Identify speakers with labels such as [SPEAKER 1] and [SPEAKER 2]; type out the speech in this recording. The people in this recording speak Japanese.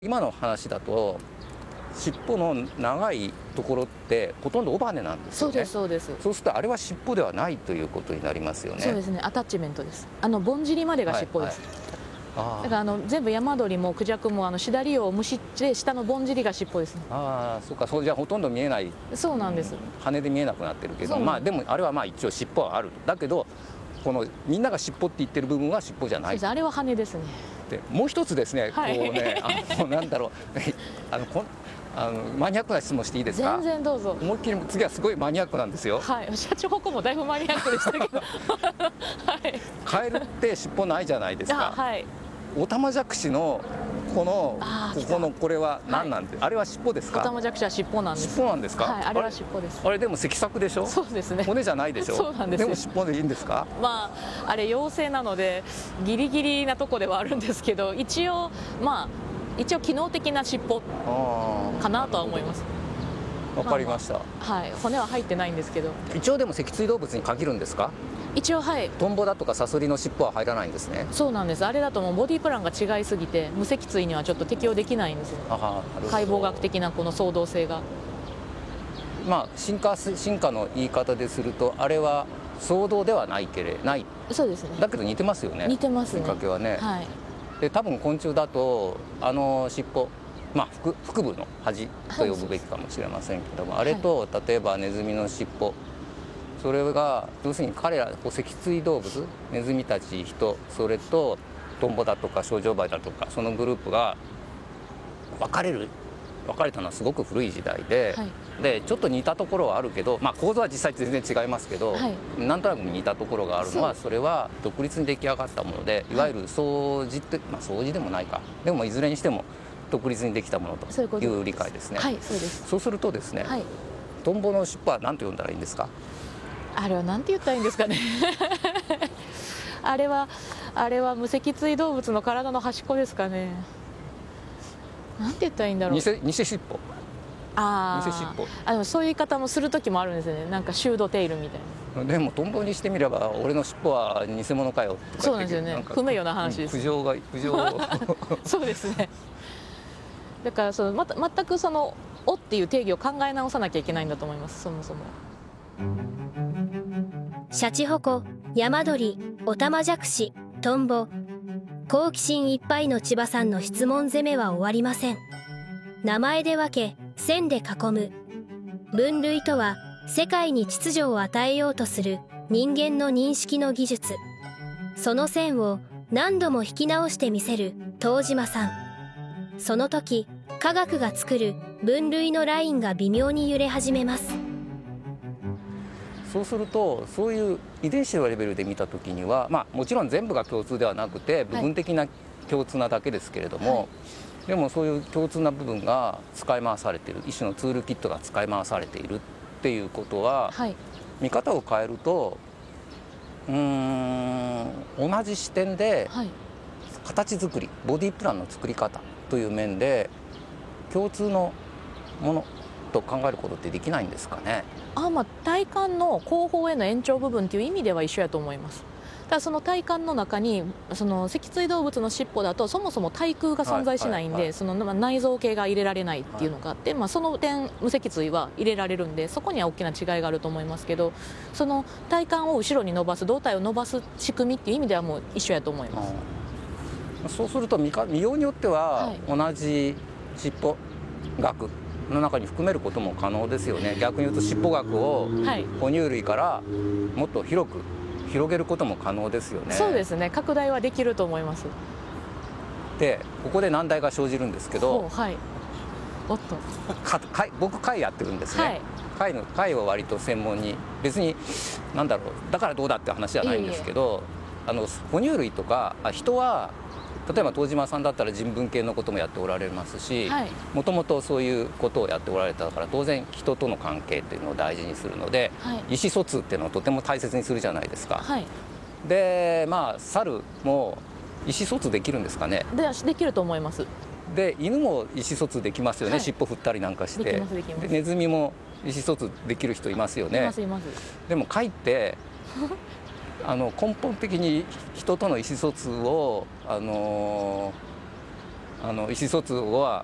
[SPEAKER 1] 今の話だと尻尾の長いところってほとんど尾羽なんですよね。
[SPEAKER 2] そうです。
[SPEAKER 1] そうするとあれは尻尾ではないということになりますよね。
[SPEAKER 2] そうですね。アタッチメントです。ぼんじりまでが尻尾です。だから全部山鳥もクジャクもシダリオ虫で下のぼんじりが尻尾ですね。
[SPEAKER 1] そうか。そうじゃほとんど見えない。
[SPEAKER 2] そうなんです。
[SPEAKER 1] 羽で見えなくなってるけど、でもあれは一応尻尾はある。だけどこのみんなが尻尾って言ってる部分は尻尾じゃない。
[SPEAKER 2] あれは羽ですね。
[SPEAKER 1] でもう一つですね、なんだろうマニアックな質問していいですか？
[SPEAKER 2] 全然どうぞ。
[SPEAKER 1] 思いっきり次はすごいマニアックなんですよ。
[SPEAKER 2] はい。シャチホコもだいぶマニアックでしたけど。はい。
[SPEAKER 1] カエルって尻尾ないじゃないですか。
[SPEAKER 2] はい。
[SPEAKER 1] オタマジャクシのこれは何なんで、あれは尻尾ですか？
[SPEAKER 2] オタマジャクシは尻尾なんです。
[SPEAKER 1] 尻尾なんですか？
[SPEAKER 2] はい、あれは尻尾です。
[SPEAKER 1] あれでも脊索でしょ？そう
[SPEAKER 2] ですね。
[SPEAKER 1] 骨じゃないでしょ？
[SPEAKER 2] そうなんです。
[SPEAKER 1] でも尻尾でいいんですか？
[SPEAKER 2] あれ妖精なのでギリギリなとこではあるんですけど、一応機能的な尻尾かなとは思います。
[SPEAKER 1] わかりました。
[SPEAKER 2] はい、骨は入ってないんですけど。
[SPEAKER 1] 一応でも脊椎動物に限るんですか？
[SPEAKER 2] 一応はい。
[SPEAKER 1] トンボだとかサソリの尻尾は入らないんですね。
[SPEAKER 2] そうなんです。あれだともうボディプランが違いすぎて無脊椎にはちょっと適応できないんですよ。解剖学的なこの相動性が。
[SPEAKER 1] 進化の言い方でするとあれは相動ではない。
[SPEAKER 2] そうですね。
[SPEAKER 1] だけど似てますよね。
[SPEAKER 2] 似てますね。
[SPEAKER 1] きっかけはね。
[SPEAKER 2] はい。
[SPEAKER 1] で多分昆虫だと尻尾、腹部の端と呼ぶべきかもしれませんけども、あれと例えばネズミの尻尾、それが要するに彼ら脊椎動物、ネズミたち、人、それとトンボだとかショウジョウバエだとかそのグループが分かれたのはすごく古い時代で、でちょっと似たところはあるけど、構造は実際全然違いますけど、なんとなく似たところがあるのはそれは独立に出来上がったもので、いわゆる掃除って、掃除でもないか、でもいずれにしても独立にできたものという理解ですね。
[SPEAKER 2] はい、そうです。
[SPEAKER 1] そうするとですね、トンボの尻尾は何と呼んだらいいんですか？
[SPEAKER 2] あれは何て言ったらいいんですかね。あれは無脊椎動物の体の端っこですかね。なんて言ったらいいんだろう。
[SPEAKER 1] 偽尻尾。偽尻
[SPEAKER 2] 尾。そういう言い方もする時もあるんですよね。なんかシュードテイルみたいな。
[SPEAKER 1] でもトンボにしてみれば俺の尻尾は偽物かよとか。
[SPEAKER 2] そうなんですよね。不名誉な話です。
[SPEAKER 1] 苦情
[SPEAKER 2] そうですね。だから全く「尾」っていう定義を考え直さなきゃいけないんだと思います。そもそも。
[SPEAKER 3] シャチホコ、山鳥、オタマジャクシ、トンボ、好奇心いっぱいの千葉さんの質問攻めは終わりません。名前で分け、線で囲む。分類とは世界に秩序を与えようとする人間の認識の技術。その線を何度も引き直してみせる東島さん。その時科学が作る分類のラインが微妙に揺れ始めます。
[SPEAKER 1] そうするとそういう遺伝子のレベルで見た時には、もちろん全部が共通ではなくて部分的な共通なだけですけれども、でもそういう共通な部分が使い回されている、一種のツールキットが使い回されているっていうことは、見方を変えると同じ視点で形作り、ボディプランの作り方という面で共通のものと考えることってできないんですかね？
[SPEAKER 2] 体幹の後方への延長部分っていう意味では一緒やと思います。ただその体幹の中に脊椎動物の尻尾だとそもそも対空が存在しないんで、内臓系が入れられないっていうのがあって、その点無脊椎は入れられるんで、そこには大きな違いがあると思いますけど、その体幹を後ろに伸ばす、胴体を伸ばす仕組みっていう意味ではもう一緒やと思います。
[SPEAKER 1] そうすると見ようによっては同じ尻尾学の中に含めることも可能ですよね。逆に言うと尻尾学を哺乳類からもっと広く広げることも可能ですよね。
[SPEAKER 2] そうですね。拡大はできると思います。
[SPEAKER 1] でここで難題が生じるんですけど、
[SPEAKER 2] おっと
[SPEAKER 1] 僕貝やってるんですね。貝を割と専門に、別にだからどうだって話じゃないんですけど、哺乳類とか人は例えば東島さんだったら人文系のこともやっておられますし、もともとそういうことをやっておられたから当然人との関係っていうのを大事にするので、意思疎通っていうのをとても大切にするじゃないですか。で猿も意思疎通できるんですかね？
[SPEAKER 2] できると思います。
[SPEAKER 1] で犬も意思疎通できますよね。尻尾振ったりなんかして。でネズミも意思疎通できる人いますよね。
[SPEAKER 2] います。
[SPEAKER 1] でも貝って根本的に人との意思疎通を意思疎通は